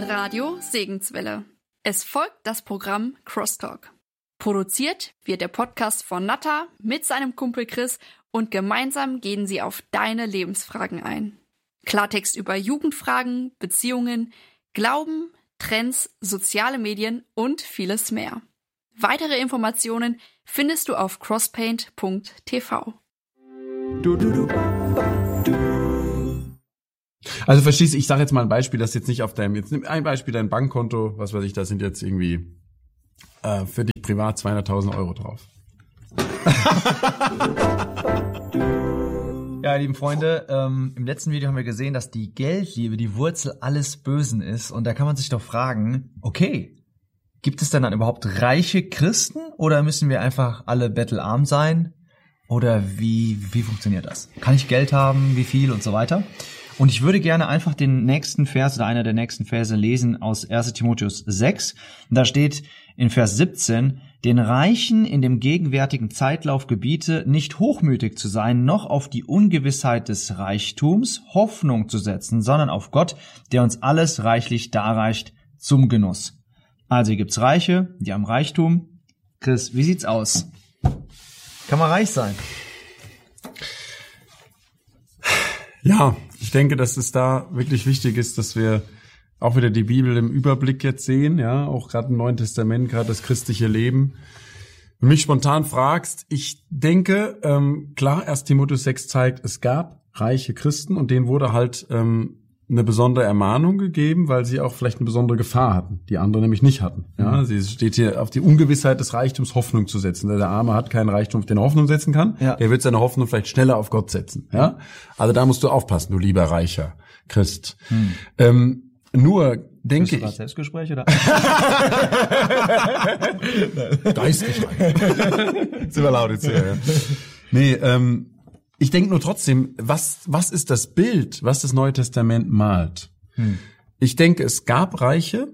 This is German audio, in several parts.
Radio Segenswelle. Es folgt das Programm Crosstalk. Produziert wird der Podcast von Natta mit seinem Kumpel Chris und gemeinsam gehen sie auf deine Lebensfragen ein. Klartext über Jugendfragen, Beziehungen, Glauben, Trends, soziale Medien und vieles mehr. Weitere Informationen findest du auf crosspaint.tv. Also verstehst du, ich sage jetzt mal ein Beispiel, das jetzt nicht auf deinem, jetzt nimm ein Beispiel, dein Bankkonto, was weiß ich, da sind jetzt irgendwie für dich privat 200.000 Euro drauf. Ja, lieben Freunde, im letzten Video haben wir gesehen, dass die Geldliebe die Wurzel alles Bösen ist. Und da kann man sich doch fragen, okay, gibt es denn dann überhaupt reiche Christen oder müssen wir einfach alle bettelarm sein? Oder wie funktioniert das? Kann ich Geld haben, wie viel und so weiter? Und ich würde gerne einfach den nächsten Vers oder einer der nächsten Verse lesen aus 1. Timotheus 6. Und da steht in Vers 17, den Reichen in dem gegenwärtigen Zeitlauf gebiete, nicht hochmütig zu sein, noch auf die Ungewissheit des Reichtums Hoffnung zu setzen, sondern auf Gott, der uns alles reichlich darreicht zum Genuss. Also hier gibt's Reiche, die haben Reichtum. Chris, wie sieht's aus? Kann man reich sein? Ja, ich denke, dass es da wirklich wichtig ist, dass wir auch wieder die Bibel im Überblick jetzt sehen, ja, auch gerade im Neuen Testament, gerade das christliche Leben. Wenn du mich spontan fragst, ich denke, klar, 1. Timotheus 6 zeigt, es gab reiche Christen und denen wurde halt eine besondere Ermahnung gegeben, weil sie auch vielleicht eine besondere Gefahr hatten, die andere nämlich nicht hatten. Ja, sie steht hier auf die Ungewissheit des Reichtums Hoffnung zu setzen. Der Arme hat keinen Reichtum, auf den er Hoffnung setzen kann. Ja. Der wird seine Hoffnung vielleicht schneller auf Gott setzen. Ja, also da musst du aufpassen, du lieber reicher Christ. Nur denke ich. Selbstgespräch oder? Geistig reich. Sind wir laut jetzt hier. Ja. Nee, ich denke nur trotzdem, was ist das Bild, was das Neue Testament malt? Ich denke, es gab Reiche,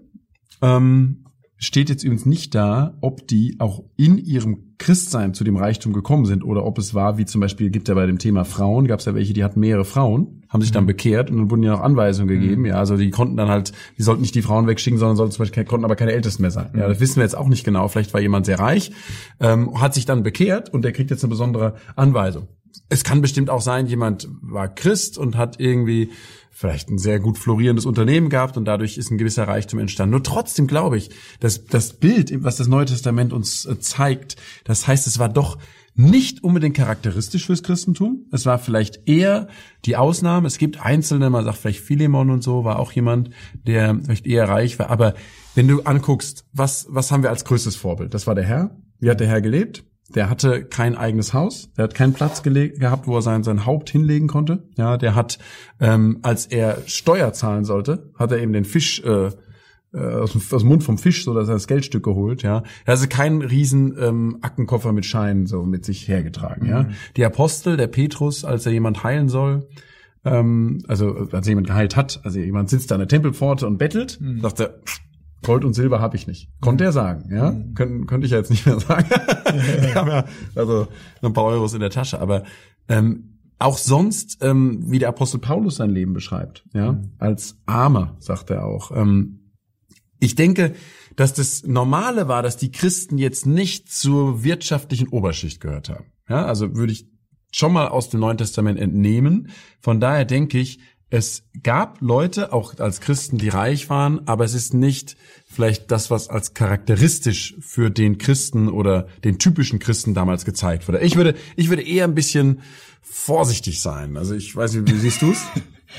steht jetzt übrigens nicht da, ob die auch in ihrem Christsein zu dem Reichtum gekommen sind oder ob es war, wie zum Beispiel, gibt ja bei dem Thema Frauen, gab es ja welche, die hatten mehrere Frauen, haben sich dann bekehrt und dann wurden ja noch Anweisungen gegeben, ja, also die konnten dann halt, die sollten nicht die Frauen wegschicken, sondern sollten zum Beispiel, konnten aber keine Ältesten mehr sein. Ja, das wissen wir jetzt auch nicht genau, vielleicht war jemand sehr reich, hat sich dann bekehrt und der kriegt jetzt eine besondere Anweisung. Es kann bestimmt auch sein, jemand war Christ und hat irgendwie vielleicht ein sehr gut florierendes Unternehmen gehabt und dadurch ist ein gewisser Reichtum entstanden. Nur trotzdem glaube ich, dass das Bild, was das Neue Testament uns zeigt, das heißt, es war doch nicht unbedingt charakteristisch fürs Christentum. Es war vielleicht eher die Ausnahme. Es gibt Einzelne, man sagt vielleicht Philemon und so, war auch jemand, der vielleicht eher reich war. Aber wenn du anguckst, was haben wir als größtes Vorbild? Das war der Herr. Wie hat der Herr gelebt? Der hatte kein eigenes Haus, der hat keinen Platz gehabt, wo er sein Haupt hinlegen konnte. Ja, der hat, als er Steuer zahlen sollte, hat er eben den Fisch aus dem Mund vom Fisch, so dass er das Geldstück geholt. Ja, er hatte keinen riesen Aktenkoffer mit Scheinen so mit sich hergetragen. Ja, die Apostel, der Petrus, als er jemand heilen soll, also als er jemand geheilt hat, also jemand sitzt da an der Tempelpforte und bettelt, sagt er, Gold und Silber habe ich nicht. Konnte er sagen, ja? Könnte ich ja jetzt nicht mehr sagen. Ich habe ja also ein paar Euros in der Tasche. Aber auch sonst, wie der Apostel Paulus sein Leben beschreibt, ja, als Armer, sagt er auch. Ich denke, dass das Normale war, dass die Christen jetzt nicht zur wirtschaftlichen Oberschicht gehört haben. Ja, also würde ich schon mal aus dem Neuen Testament entnehmen. Von daher denke ich, es gab Leute, auch als Christen, die reich waren, aber es ist nicht vielleicht das, was als charakteristisch für den Christen oder den typischen Christen damals gezeigt wurde. Ich würde eher ein bisschen vorsichtig sein. Also ich weiß nicht, wie siehst du es?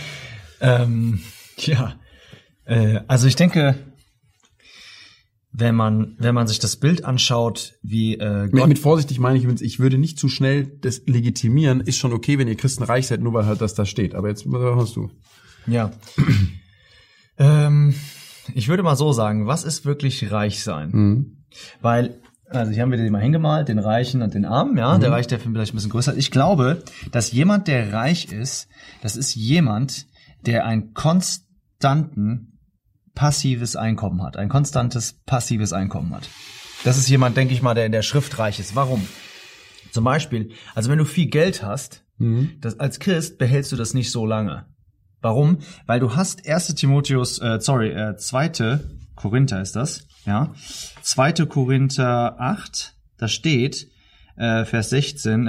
Also ich denke, wenn man sich das Bild anschaut, wie Gott mit vorsichtig meine ich würde nicht zu schnell das legitimieren. Ist schon okay, wenn ihr Christen reich seid, nur weil halt das da steht. Aber jetzt, was hast du? Ja. Ich würde mal so sagen, was ist wirklich reich sein? Weil, also hier haben wir den mal hingemalt, den Reichen und den Armen, ja. Der Reiche, der vielleicht ein bisschen größer ist. Ich glaube, dass jemand, der reich ist, das ist jemand, der einen konstanten passives Einkommen hat, ein konstantes passives Einkommen hat. Das ist jemand, denke ich mal, der in der Schrift reich ist. Warum? Zum Beispiel, also wenn du viel Geld hast, das, als Christ behältst du das nicht so lange. Warum? Weil du hast 2. Korinther ist das, ja. 2. Korinther 8, da steht, Vers 14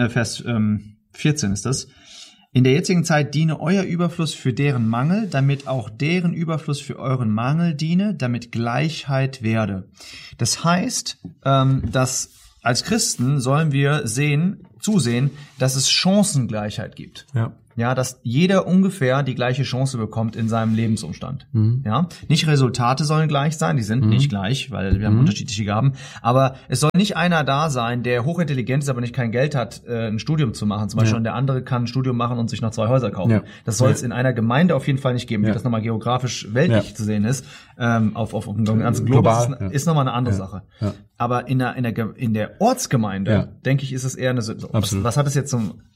ist das. In der jetzigen Zeit diene euer Überfluss für deren Mangel, damit auch deren Überfluss für euren Mangel diene, damit Gleichheit werde. Das heißt, dass als Christen sollen wir zusehen, dass es Chancengleichheit gibt. Ja, dass jeder ungefähr die gleiche Chance bekommt in seinem Lebensumstand. Ja, nicht Resultate sollen gleich sein, die sind nicht gleich, weil wir haben unterschiedliche Gaben, aber es soll nicht einer da sein, der hochintelligent ist, aber nicht kein Geld hat, ein Studium zu machen, zum Beispiel, und der andere kann ein Studium machen und sich noch 2 Häuser kaufen. Das soll es in einer Gemeinde auf jeden Fall nicht geben, wie das nochmal geografisch weltlich zu sehen ist, auf dem ganzen Globus ist nochmal eine andere Sache. Aber in der Ortsgemeinde, denke ich, ist es eher eine, was hat es jetzt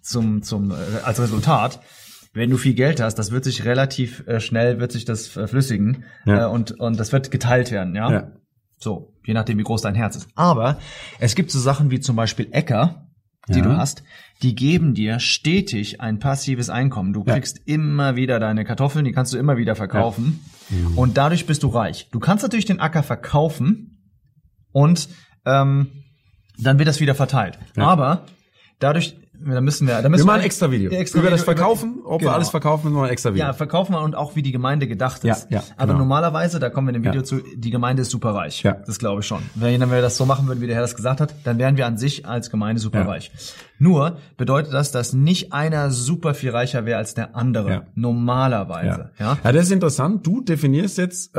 als Resultat? Wenn du viel Geld hast, das wird sich relativ schnell das verflüssigen, und das wird geteilt werden, ja. So, je nachdem, wie groß dein Herz ist. Aber es gibt so Sachen wie zum Beispiel Äcker, die du hast, die geben dir stetig ein passives Einkommen. Du kriegst immer wieder deine Kartoffeln, die kannst du immer wieder verkaufen, und dadurch bist du reich. Du kannst natürlich den Acker verkaufen und dann wird das wieder verteilt. Aber dadurch, wir machen ein extra Video. Über das Verkaufen, wir alles verkaufen, müssen wir ein extra Video. Ja, verkaufen und auch wie die Gemeinde gedacht ist. Aber normalerweise, da kommen wir in dem Video zu, die Gemeinde ist super reich. Das glaube ich schon. Wenn wir das so machen würden, wie der Herr das gesagt hat, dann wären wir an sich als Gemeinde super reich. Nur bedeutet das, dass nicht einer super viel reicher wäre als der andere. Normalerweise. Ja, das ist interessant. Du definierst jetzt,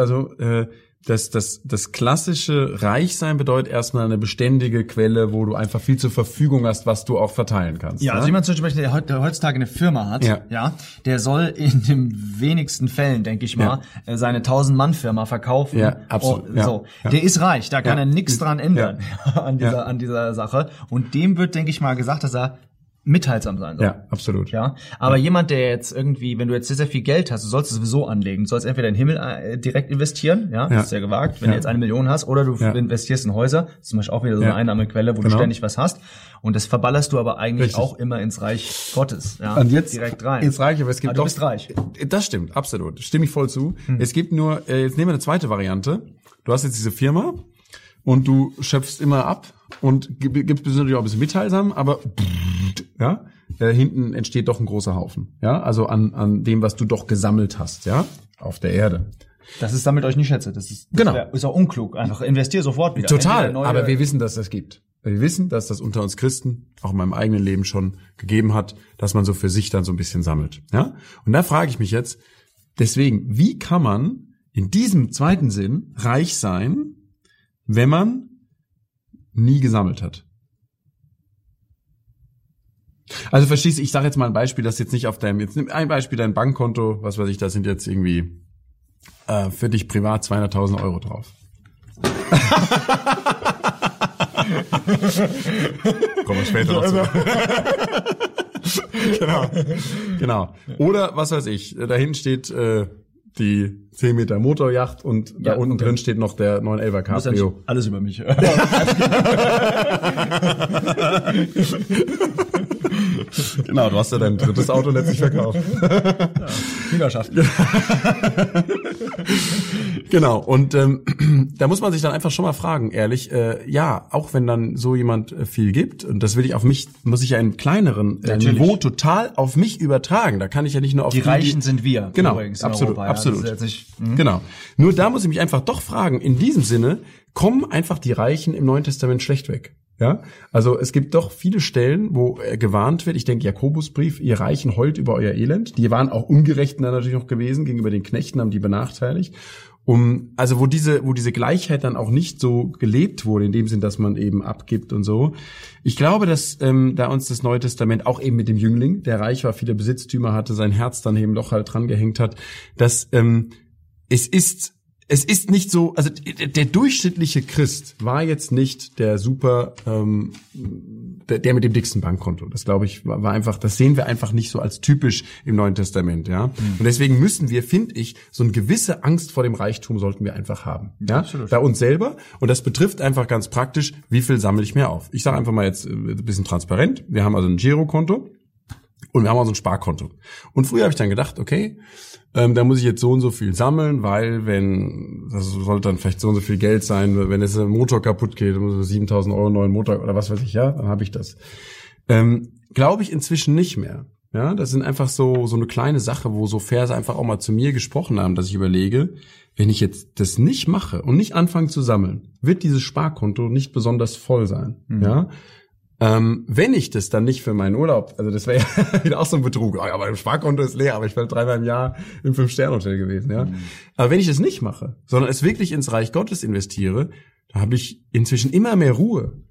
das klassische Reichsein bedeutet erstmal eine beständige Quelle, wo du einfach viel zur Verfügung hast, was du auch verteilen kannst. Ja, also jemand zum Beispiel, der heutzutage eine Firma hat, der soll in den wenigsten Fällen, denke ich mal, seine 1000-Mann-Firma verkaufen. Ja, absolut. Der ist reich, da kann er nichts dran ändern an dieser Sache. Und dem wird, denke ich mal, gesagt, dass er mitteilsam sein soll. Ja, absolut. Ja, aber jemand, der jetzt irgendwie, wenn du jetzt sehr, sehr viel Geld hast, du sollst es sowieso anlegen. Du sollst entweder in den Himmel direkt investieren, das ist sehr gewagt, wenn du jetzt 1 Million hast, oder du investierst in Häuser, das ist zum Beispiel auch wieder so eine Einnahmequelle, wo du ständig was hast. Und das verballerst du aber eigentlich auch immer ins Reich Gottes. Ja, und jetzt direkt rein. Ins Reich, aber es gibt du bist reich. Das stimmt, absolut. Stimme ich voll zu. Es gibt nur, jetzt nehmen wir eine zweite Variante. Du hast jetzt diese Firma und du schöpfst immer ab und gibst natürlich auch ein bisschen mitteilsam, aber hinten entsteht doch ein großer Haufen. Ja, also an dem, was du doch gesammelt hast, auf der Erde. Das ist damit euch nicht schätze. Das ist auch unklug. Einfach investier sofort wieder. Total. Aber wir wissen, dass das gibt. Wir wissen, dass das unter uns Christen auch in meinem eigenen Leben schon gegeben hat, dass man so für sich dann so ein bisschen sammelt. Ja? Und da frage ich mich jetzt, deswegen, wie kann man in diesem zweiten Sinn reich sein, wenn man nie gesammelt hat? Also verstehst du, ich sage jetzt mal ein Beispiel, das jetzt nicht auf jetzt nimm ein Beispiel, dein Bankkonto, was weiß ich, da sind jetzt irgendwie für dich privat 200.000 Euro drauf. Kommen wir später noch zu. Genau. Oder was weiß ich, da hinten steht die 10 Meter Motorjacht und da unten drin steht noch der 911er Cabrio. Alles über mich. Genau, du hast ja dein drittes Auto letztlich verkauft. Schülerschaft. Genau, und da muss man sich dann einfach schon mal fragen, ehrlich, auch wenn dann so jemand viel gibt, und das will ich muss ich ja in kleineren Niveau total auf mich übertragen. Da kann ich ja nicht nur auf die Reichen sind wir. Genau, übrigens absolut, Europa, absolut. Ja, Genau. Nur da muss ich mich einfach doch fragen, in diesem Sinne, kommen einfach die Reichen im Neuen Testament schlecht weg? Ja, also es gibt doch viele Stellen, wo gewarnt wird. Ich denke, Jakobusbrief, ihr Reichen heult über euer Elend. Die waren auch ungerecht dann natürlich noch gewesen gegenüber den Knechten, haben die benachteiligt. Also wo diese Gleichheit dann auch nicht so gelebt wurde, in dem Sinn, dass man eben abgibt und so. Ich glaube, dass da uns das Neue Testament auch eben mit dem Jüngling, der reich war, viele Besitztümer hatte, sein Herz dann eben doch halt dran gehängt hat, dass es ist nicht so, also der durchschnittliche Christ war jetzt nicht der super, der mit dem dicksten Bankkonto. Das glaube ich war einfach, das sehen wir einfach nicht so als typisch im Neuen Testament, ja. Und deswegen müssen wir, finde ich, so eine gewisse Angst vor dem Reichtum sollten wir einfach haben, ja. Absolut. Bei uns selber. Und das betrifft einfach ganz praktisch, wie viel sammle ich mir auf? Ich sage einfach mal jetzt ein bisschen transparent. Wir haben also ein Girokonto. Und wir haben auch so ein Sparkonto. Und früher habe ich dann gedacht, okay, da muss ich jetzt so und so viel sammeln, weil das sollte dann vielleicht so und so viel Geld sein, wenn jetzt ein Motor kaputt geht, 7.000 Euro neuen Motor oder was weiß ich, ja, dann habe ich das. Glaube ich inzwischen nicht mehr. Ja, das sind einfach so eine kleine Sache, wo so Verse einfach auch mal zu mir gesprochen haben, dass ich überlege, wenn ich jetzt das nicht mache und nicht anfange zu sammeln, wird dieses Sparkonto nicht besonders voll sein. Ja. Wenn ich das dann nicht für meinen Urlaub, also das wäre ja wieder auch so ein Betrug, ja, mein Sparkonto ist leer, aber ich bin 3-mal im Jahr im 5-Sterne-Hotel gewesen, ja. Aber wenn ich das nicht mache, sondern es wirklich ins Reich Gottes investiere, da habe ich inzwischen immer mehr Ruhe.